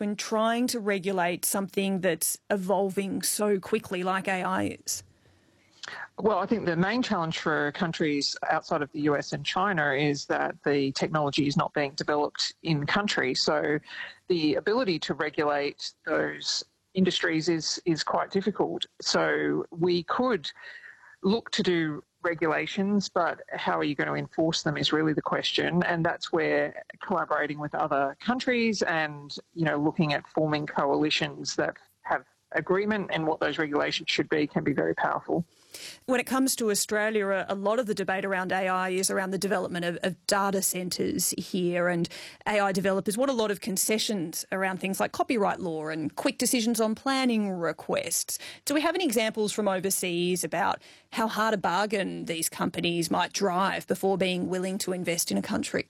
when trying to regulate something that's evolving so quickly like AI is? Well, I think the main challenge for countries outside of the US and China is that the technology is not being developed in country. So the ability to regulate those industries is quite difficult. So we could look to do regulations, but how are you going to enforce them is really the question. And that's where collaborating with other countries and, looking at forming coalitions that have agreement and what those regulations should be can be very powerful. When it comes to Australia, a lot of the debate around AI is around the development of data centres here, and AI developers want a lot of concessions around things like copyright law and quick decisions on planning requests. Do we have any examples from overseas about how hard a bargain these companies might drive before being willing to invest in a country?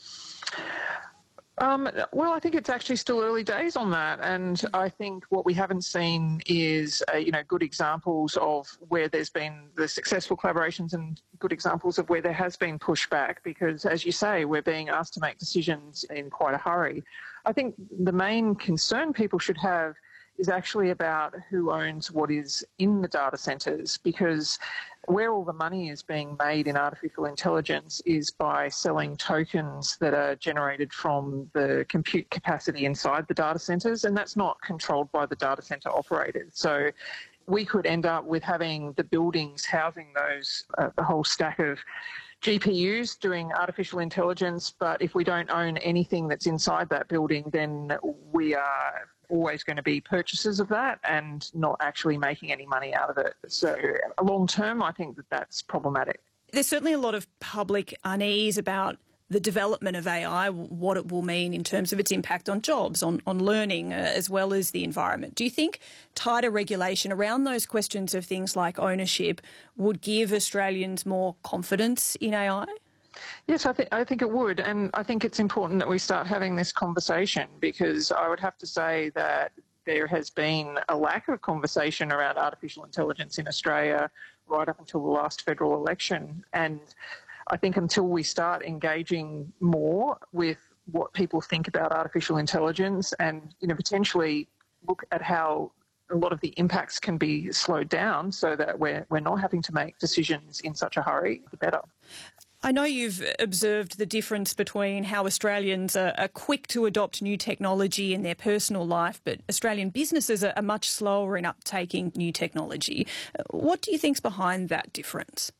Well, I think it's actually still early days on that, and I think what we haven't seen is, good examples of where there's been the successful collaborations and good examples of where there has been pushback because, as you say, we're being asked to make decisions in quite a hurry. I think the main concern people should have is actually about who owns what is in the data centres, because where all the money is being made in artificial intelligence is by selling tokens that are generated from the compute capacity inside the data centres, and that's not controlled by the data centre operators. So we could end up with having the buildings housing those, the whole stack of GPUs doing artificial intelligence, but if we don't own anything that's inside that building, then we are always going to be purchasers of that and not actually making any money out of it. So long term, I think that that's problematic. There's certainly a lot of public unease about the development of AI, what it will mean in terms of its impact on jobs, on learning, as well as the environment. Do you think tighter regulation around those questions of things like ownership would give Australians more confidence in AI? Yes, I think it would, and I think it's important that we start having this conversation because I would have to say that there has been a lack of conversation around artificial intelligence in Australia right up until the last federal election, and I think until we start engaging more with what people think about artificial intelligence and, potentially look at how a lot of the impacts can be slowed down so that we're not having to make decisions in such a hurry, the better. I know you've observed the difference between how Australians are quick to adopt new technology in their personal life, but Australian businesses are much slower in uptaking new technology. What do you think's behind that difference?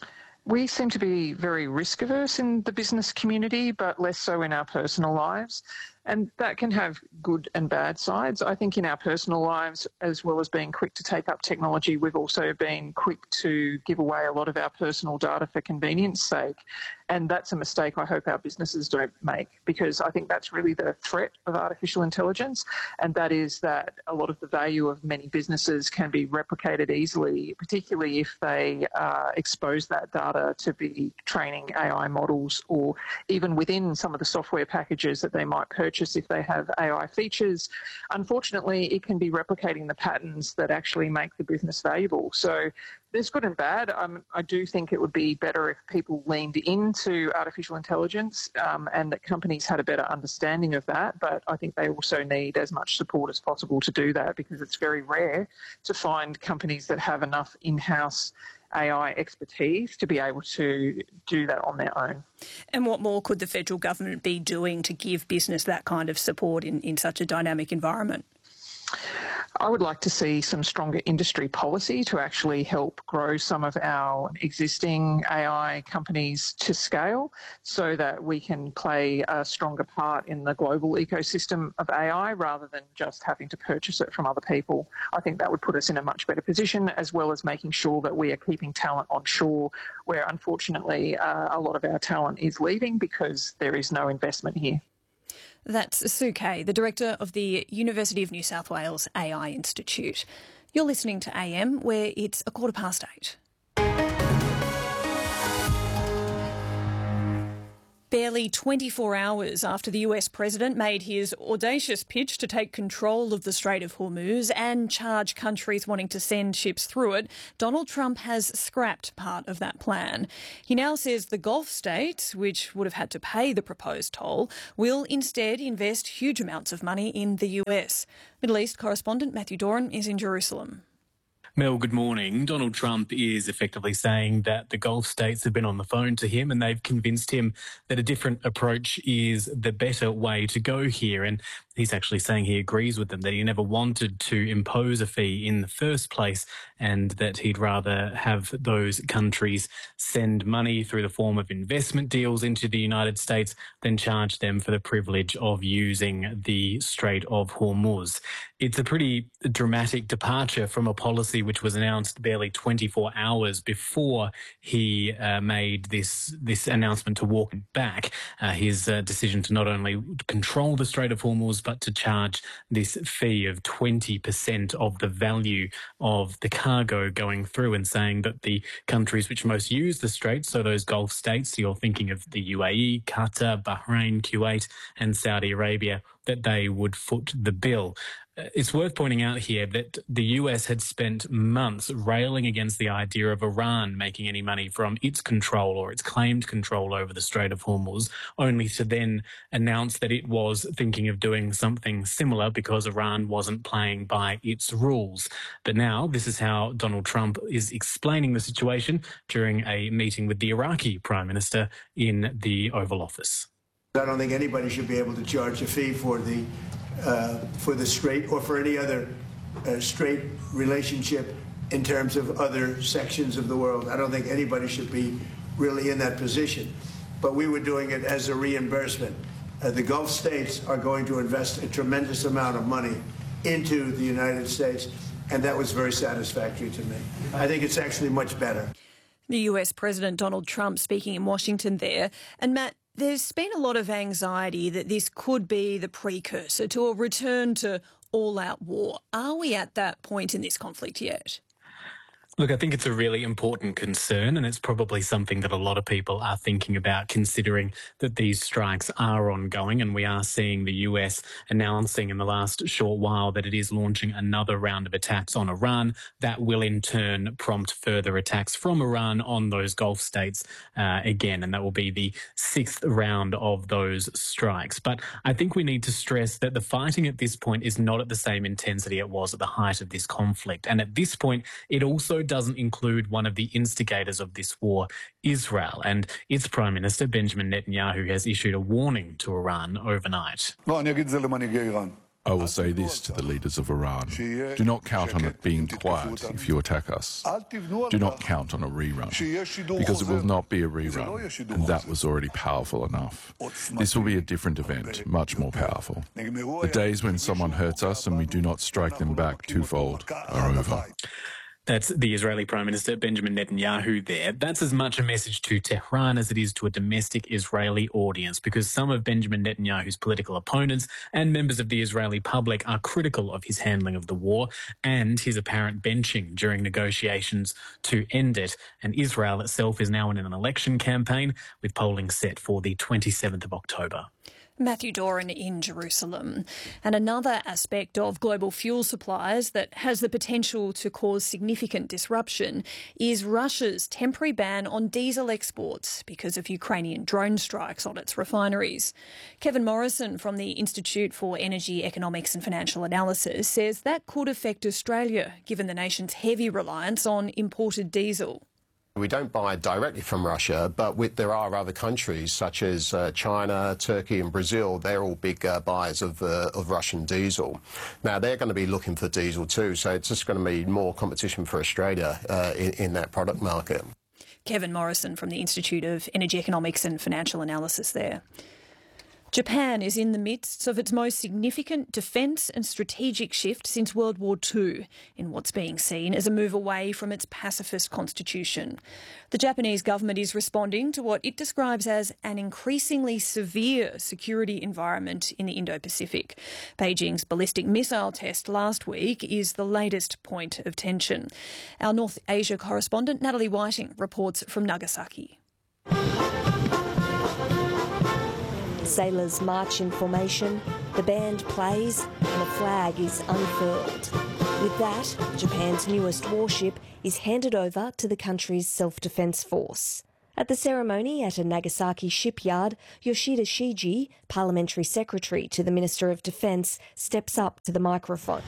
We seem to be very risk averse in the business community, but less so in our personal lives. And that can have good and bad sides. I think in our personal lives, as well as being quick to take up technology, we've also been quick to give away a lot of our personal data for convenience sake. And that's a mistake I hope our businesses don't make, because I think that's really the threat of artificial intelligence. And that is that a lot of the value of many businesses can be replicated easily, particularly if they expose that data to be training AI models, or even within some of the software packages that they might purchase if they have AI features. Unfortunately, it can be replicating the patterns that actually make the business valuable. So there's good and bad. I do think it would be better if people leaned into artificial intelligence and that companies had a better understanding of that. But I think they also need as much support as possible to do that, because it's very rare to find companies that have enough in-house AI expertise to be able to do that on their own. And what more could the federal government be doing to give business that kind of support in such a dynamic environment? I would like to see some stronger industry policy to actually help grow some of our existing AI companies to scale so that we can play a stronger part in the global ecosystem of AI rather than just having to purchase it from other people. I think that would put us in a much better position, as well as making sure that we are keeping talent on shore, where unfortunately a lot of our talent is leaving because there is no investment here. That's Sue Kay, the Director of the University of New South Wales AI Institute. You're listening to AM, where it's 8:15. Barely 24 hours after the US president made his audacious pitch to take control of the Strait of Hormuz and charge countries wanting to send ships through it, Donald Trump has scrapped part of that plan. He now says the Gulf states, which would have had to pay the proposed toll, will instead invest huge amounts of money in the US. Middle East correspondent Matthew Doran is in Jerusalem. Mel, good morning. Donald Trump is effectively saying that the Gulf states have been on the phone to him and they've convinced him that a different approach is the better way to go here. And he's actually saying he agrees with them, that he never wanted to impose a fee in the first place and that he'd rather have those countries send money through the form of investment deals into the United States than charge them for the privilege of using the Strait of Hormuz. It's a pretty dramatic departure from a policy which was announced barely 24 hours before he made this announcement to walk back his decision to not only control the Strait of Hormuz but to charge this fee of 20% of the value of the cargo going through, and saying that the countries which most use the Strait, so those Gulf states, you're thinking of the UAE, Qatar, Bahrain, Kuwait and Saudi Arabia, that they would foot the bill. It's worth pointing out here that the US had spent months railing against the idea of Iran making any money from its control or its claimed control over the Strait of Hormuz, only to then announce that it was thinking of doing something similar because Iran wasn't playing by its rules. But now this is how Donald Trump is explaining the situation during a meeting with the Iraqi Prime Minister in the Oval Office. I don't think anybody should be able to charge a fee for the Strait or for any other Strait relationship in terms of other sections of the world. I don't think anybody should be really in that position. But we were doing it as a reimbursement. The Gulf states are going to invest a tremendous amount of money into the United States, and that was very satisfactory to me. I think it's actually much better. The US President Donald Trump speaking in Washington there. And Matt, there's been a lot of anxiety that this could be the precursor to a return to all-out war. Are we at that point in this conflict yet? Look, I think it's a really important concern, and it's probably something that a lot of people are thinking about, considering that these strikes are ongoing, and we are seeing the US announcing in the last short while that it is launching another round of attacks on Iran that will in turn prompt further attacks from Iran on those Gulf states again, and that will be the sixth round of those strikes. But I think we need to stress that the fighting at this point is not at the same intensity it was at the height of this conflict, and at this point it also doesn't include one of the instigators of this war, Israel, and its Prime Minister, Benjamin Netanyahu, has issued a warning to Iran overnight. I will say this to the leaders of Iran. Do not count on it being quiet if you attack us. Do not count on a rerun, because it will not be a rerun, and that was already powerful enough. This will be a different event, much more powerful. The days when someone hurts us and we do not strike them back twofold are over. That's the Israeli Prime Minister Benjamin Netanyahu there. That's as much a message to Tehran as it is to a domestic Israeli audience, because some of Benjamin Netanyahu's political opponents and members of the Israeli public are critical of his handling of the war and his apparent benching during negotiations to end it. And Israel itself is now in an election campaign with polling set for the 27th of October. Matthew Doran in Jerusalem. And another aspect of global fuel supplies that has the potential to cause significant disruption is Russia's temporary ban on diesel exports because of Ukrainian drone strikes on its refineries. Kevin Morrison from the Institute for Energy, Economics and Financial Analysis says that could affect Australia, given the nation's heavy reliance on imported diesel. We don't buy directly from Russia, but there are other countries such as China, Turkey and Brazil. They're all big buyers of Russian diesel. Now, they're going to be looking for diesel too, so it's just going to be more competition for Australia in that product market. Kevin Morrison from the Institute of Energy Economics and Financial Analysis there. Japan is in the midst of its most significant defence and strategic shift since World War II, in what's being seen as a move away from its pacifist constitution. The Japanese government is responding to what it describes as an increasingly severe security environment in the Indo-Pacific. Beijing's ballistic missile test last week is the latest point of tension. Our North Asia correspondent Natalie Whiting reports from Nagasaki. Sailors march in formation, the band plays and a flag is unfurled. With that, Japan's newest warship is handed over to the country's self-defence force. At the ceremony at a Nagasaki shipyard, Yoshida Shiji, Parliamentary Secretary to the Minister of Defence, steps up to the microphone.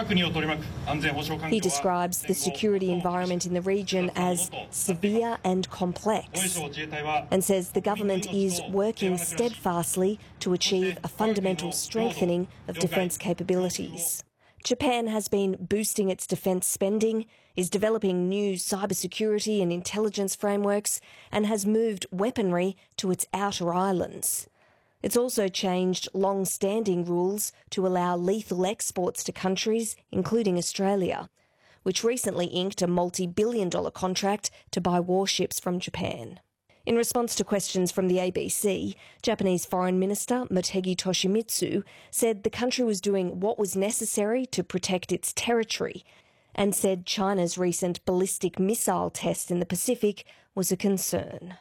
He describes the security environment in the region as severe and complex and says the government is working steadfastly to achieve a fundamental strengthening of defence capabilities. Japan has been boosting its defence spending, is developing new cybersecurity and intelligence frameworks, and has moved weaponry to its outer islands. It's also changed long-standing rules to allow lethal exports to countries, including Australia, which recently inked a multi-billion-dollar contract to buy warships from Japan. In response to questions from the ABC, Japanese Foreign Minister Motegi Toshimitsu said the country was doing what was necessary to protect its territory and said China's recent ballistic missile test in the Pacific was a concern.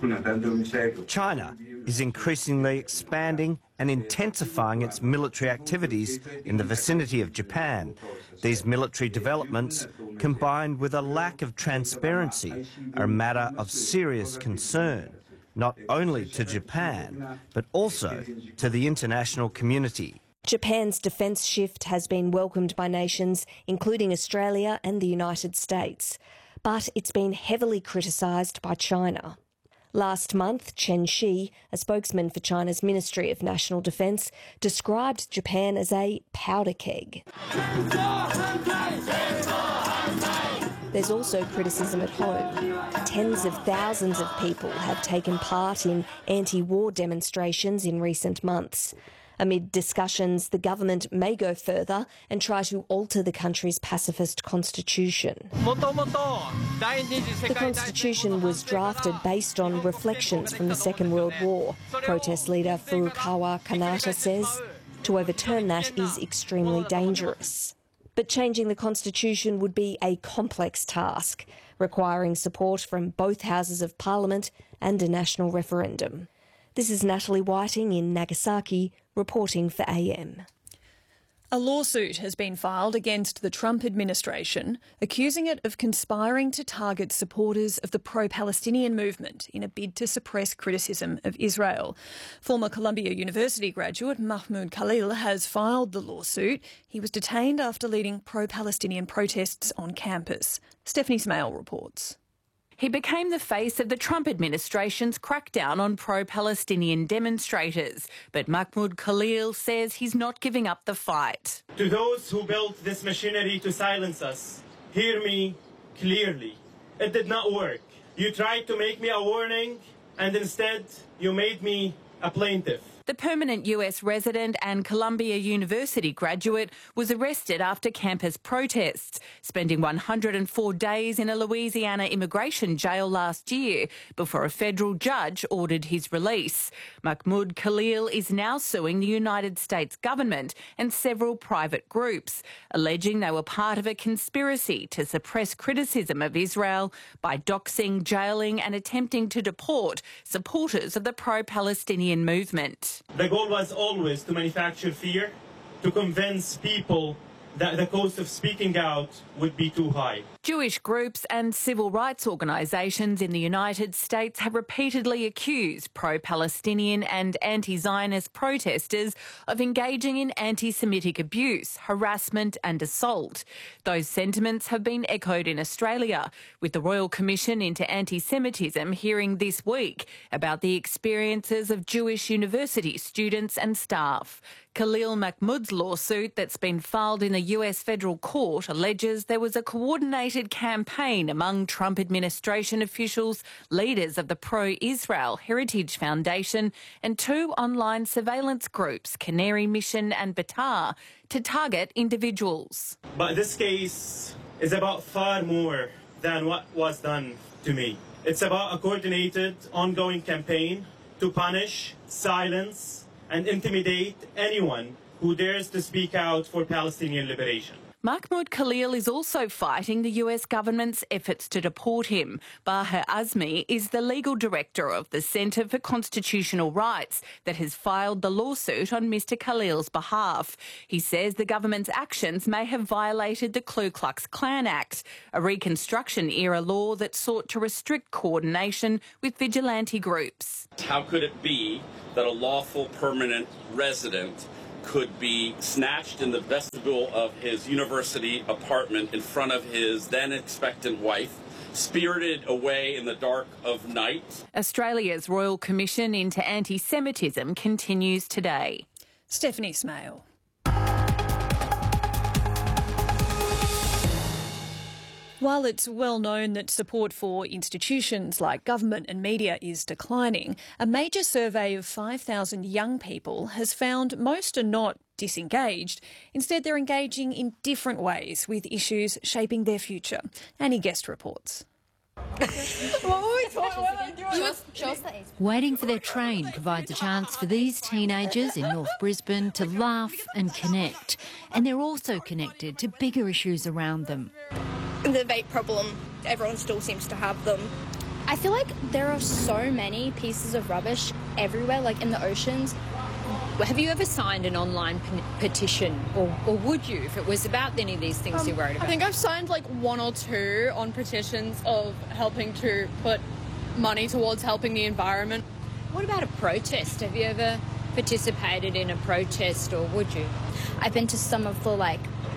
China is increasingly expanding and intensifying its military activities in the vicinity of Japan. These military developments, combined with a lack of transparency, are a matter of serious concern, not only to Japan, but also to the international community. Japan's defence shift has been welcomed by nations, including Australia and the United States, but it's been heavily criticised by China. Last month, Chen Shi, a spokesman for China's Ministry of National Defence, described Japan as a powder keg. There's also criticism at home. Tens of thousands of people have taken part in anti-war demonstrations in recent months. Amid discussions, the government may go further and try to alter the country's pacifist constitution. The constitution was drafted based on reflections from the Second World War, protest leader Furukawa Kanata says. To overturn that is extremely dangerous. But changing the constitution would be a complex task, requiring support from both houses of parliament and a national referendum. This is Natalie Whiting in Nagasaki, reporting for AM. A lawsuit has been filed against the Trump administration, accusing it of conspiring to target supporters of the pro-Palestinian movement in a bid to suppress criticism of Israel. Former Columbia University graduate Mahmoud Khalil has filed the lawsuit. He was detained after leading pro-Palestinian protests on campus. Stephanie Smale reports. He became the face of the Trump administration's crackdown on pro-Palestinian demonstrators. But Mahmoud Khalil says he's not giving up the fight. To those who built this machinery to silence us, hear me clearly. It did not work. You tried to make me a warning, and instead you made me a plaintiff. The permanent US resident and Columbia University graduate was arrested after campus protests, spending 104 days in a Louisiana immigration jail last year before a federal judge ordered his release. Mahmoud Khalil is now suing the United States government and several private groups, alleging they were part of a conspiracy to suppress criticism of Israel by doxing, jailing and attempting to deport supporters of the pro-Palestinian movement. The goal was always to manufacture fear, to convince people that the cost of speaking out would be too high. Jewish groups and civil rights organisations in the United States have repeatedly accused pro-Palestinian and anti-Zionist protesters of engaging in anti-Semitic abuse, harassment and assault. Those sentiments have been echoed in Australia, with the Royal Commission into Anti-Semitism hearing this week about the experiences of Jewish university students and staff. Khalil Mahmoud's lawsuit that's been filed in the US federal court alleges there was a coordinated campaign among Trump administration officials, leaders of the pro-Israel Heritage Foundation and two online surveillance groups, Canary Mission and Batar, to target individuals. But this case is about far more than what was done to me. It's about a coordinated, ongoing campaign to punish, silence, and intimidate anyone who dares to speak out for Palestinian liberation. Mahmoud Khalil is also fighting the US government's efforts to deport him. Baher Azmi is the legal director of the Centre for Constitutional Rights that has filed the lawsuit on Mr Khalil's behalf. He says the government's actions may have violated the Ku Klux Klan Act, a Reconstruction-era law that sought to restrict coordination with vigilante groups. How could it be that a lawful permanent resident could be snatched in the vestibule of his university apartment in front of his then expectant wife, spirited away in the dark of night? Australia's Royal Commission into Anti-Semitism continues today. Stephanie Smale. While it's well known that support for institutions like government and media is declining, a major survey of 5,000 young people has found most are not disengaged. Instead, they're engaging in different ways with issues shaping their future. Annie Guest reports. Waiting for their train provides a chance for these teenagers in North Brisbane to laugh and connect. And they're also connected to bigger issues around them. The vape problem, everyone still seems to have them. I feel like there are so many pieces of rubbish everywhere, like in the oceans. Have you ever signed an online petition, or would you, if it was about any of these things you're worried about? I think I've signed like 1 or 2 on petitions of helping to put money towards helping the environment. What about a protest? Have you ever participated in a protest, or would you? I've been to some of the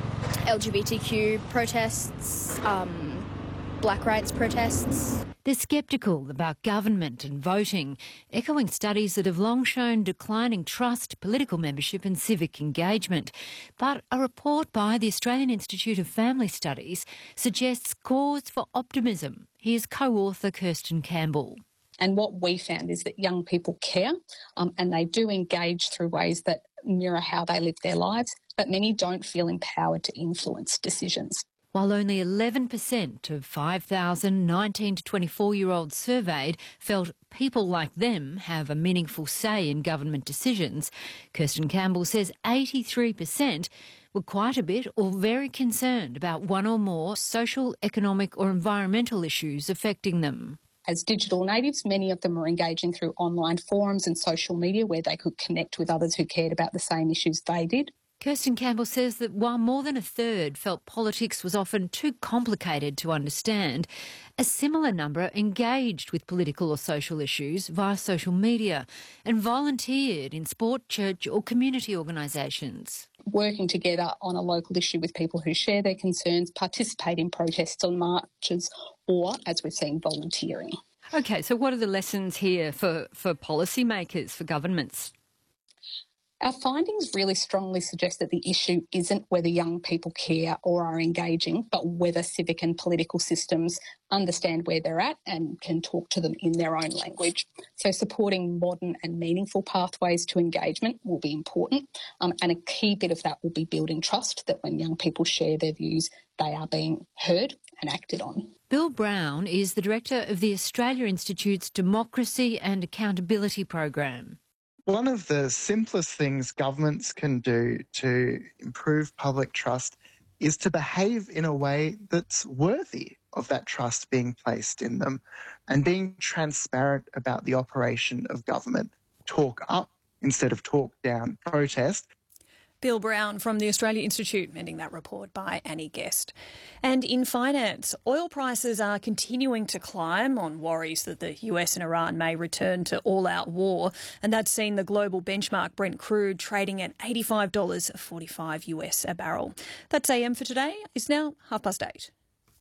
LGBTQ protests, black rights protests. They're sceptical about government and voting, echoing studies that have long shown declining trust, political membership and civic engagement. But a report by the Australian Institute of Family Studies suggests cause for optimism. Here's co-author Kirsten Campbell. And what we found is that young people care and they do engage through ways that mirror how they live their lives, but many don't feel empowered to influence decisions. While only 11% of 5,000 19 to 24-year-olds surveyed felt people like them have a meaningful say in government decisions, Kirsten Campbell says 83% were quite a bit or very concerned about one or more social, economic or environmental issues affecting them. As digital natives, many of them are engaging through online forums and social media where they could connect with others who cared about the same issues they did. Kirsten Campbell says that while more than a third felt politics was often too complicated to understand, a similar number engaged with political or social issues via social media and volunteered in sport, church or community organisations. Working together on a local issue with people who share their concerns, participate in protests or marches, or, as we've seen, volunteering. OK, so what are the lessons here for policymakers, for governments? Our findings really strongly suggest that the issue isn't whether young people care or are engaging, but whether civic and political systems understand where they're at and can talk to them in their own language. So supporting modern and meaningful pathways to engagement will be important, and a key bit of that will be building trust that when young people share their views, they are being heard and acted on. Bill Brown is the director of the Australia Institute's Democracy and Accountability Program. One of the simplest things governments can do to improve public trust is to behave in a way that's worthy of that trust being placed in them and being transparent about the operation of government. Talk up instead of talk down. Protest. Bill Brown from the Australia Institute, ending that report by Annie Guest. And in finance, oil prices are continuing to climb on worries that the US and Iran may return to all-out war, and that's seen the global benchmark Brent crude trading at $85.45 US a barrel. That's AM for today. It's now 8:30.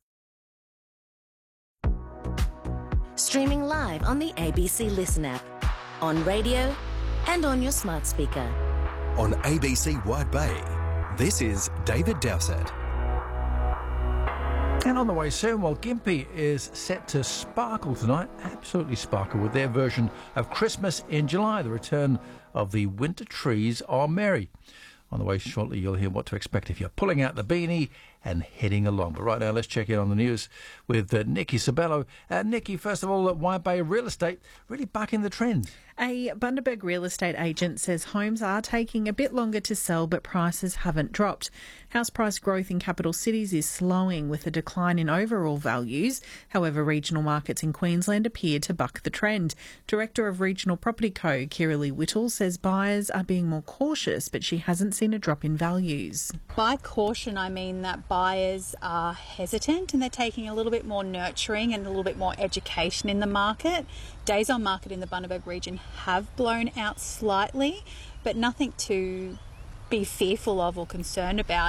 Streaming live on the ABC Listen app, on radio and on your smart speaker. On ABC Wide Bay, this is David Dowsett. And on the way soon, well, Gympie is set to sparkle tonight, absolutely sparkle, with their version of Christmas in July. The return of the winter trees are merry. On the way shortly, you'll hear what to expect if you're pulling out the beanie and heading along. But right now, let's check in on the news with Nikki Sabello. Nikki, first of all, Wide Bay real estate really bucking the trend. A Bundaberg real estate agent says homes are taking a bit longer to sell, but prices haven't dropped. House price growth in capital cities is slowing with a decline in overall values. However, regional markets in Queensland appear to buck the trend. Director of Regional Property Co, Kiralee Whittle, says buyers are being more cautious, but she hasn't seen a drop in values. By caution, I mean that buyers are hesitant and they're taking a little bit more nurturing and a little bit more education in the market. Days on market in the Bundaberg region have blown out slightly, but nothing to be fearful of or concerned about.